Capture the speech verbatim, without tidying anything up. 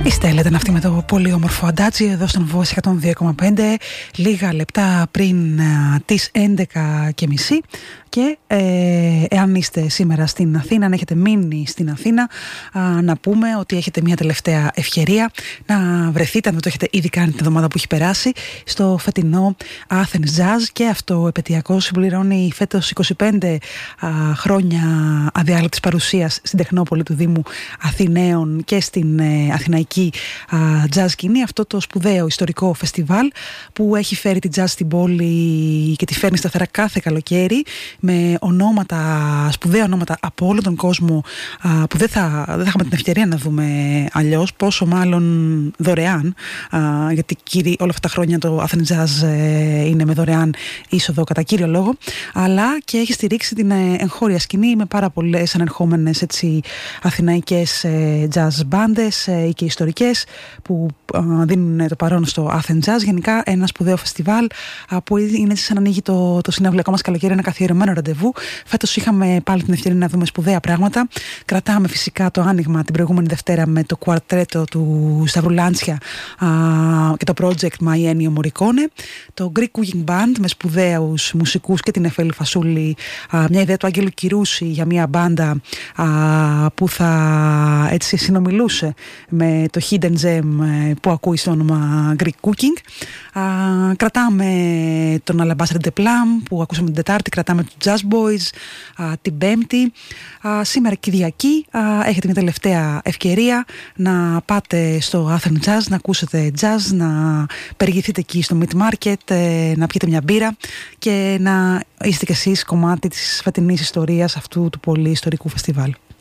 Η Στέλλα ήταν αυτή με το πολύ όμορφο αντάτσι εδώ στον Voice εκατόν δύο κόμμα πέντε, λίγα λεπτά πριν α, τις έντεκα και μισή. Και ε, εάν είστε σήμερα στην Αθήνα, αν έχετε μείνει στην Αθήνα, α, να πούμε ότι έχετε μια τελευταία ευκαιρία να βρεθείτε, αν δεν το έχετε ήδη κάνει την εβδομάδα που έχει περάσει, στο φετινό Athens Jazz. Και αυτό επαιτειακό συμπληρώνει φέτος είκοσι πέντε α, χρόνια αδιάλειπτης παρουσίας στην Τεχνόπολη του Δήμου Αθηναίων και στην ε, αθηναϊκή α, jazz σκηνή. Αυτό το σπουδαίο ιστορικό φεστιβάλ που έχει φέρει τη jazz στην πόλη και τη φέρνει σταθερά κάθε καλοκαίρι, με ονόματα, σπουδαία ονόματα από όλο τον κόσμο α, που δεν θα, δεν θα είχαμε την ευκαιρία να δούμε αλλιώς, πόσο μάλλον δωρεάν, α, γιατί κύριοι, όλα αυτά τα χρόνια το Athens Jazz ε, είναι με δωρεάν είσοδο κατά κύριο λόγο, αλλά και έχει στηρίξει την ε, εγχώρια σκηνή με πάρα πολλές ανερχόμενες έτσι, αθηναϊκές ε, jazz μπάντες ε, και ιστορικές που α, δίνουν το παρόν στο Athens Jazz. Γενικά ένα σπουδαίο φεστιβάλ α, που είναι σαν να ανοίγει το, το συναυλιακό μας καλοκαίρι, ένα καθιερωμένο ραντεβού. Φέτος είχαμε πάλι την ευκαιρία να δούμε σπουδαία πράγματα. Κρατάμε φυσικά το άνοιγμα την προηγούμενη Δευτέρα με το κουαρτρέτο του Σταυρουλάντσια α, και το project My Ennio Morricone, το Greek Cooking Band με σπουδαίους μουσικούς και την Εφέλη Φασούλη, α, μια ιδέα του Άγγελου Κυρούση για μια μπάντα α, που θα έτσι συνομιλούσε με το Hidden Gem που ακούει στο όνομα Greek Cooking. Α, κρατάμε τον Alabaster de Plum που ακούσαμε την Τετάρτη, κρατάμε τους Jazz Boys α, την Πέμπτη. Α, σήμερα Κυριακή α, έχετε μια τελευταία ευκαιρία να πάτε στο Athens Jazz, να ακούσετε jazz, να περιηγηθείτε εκεί στο Meat Market, ε, να πιείτε μια μπύρα και να είστε κι εσείς κομμάτι της φετινής ιστορίας αυτού του πολύ ιστορικού φεστιβάλ.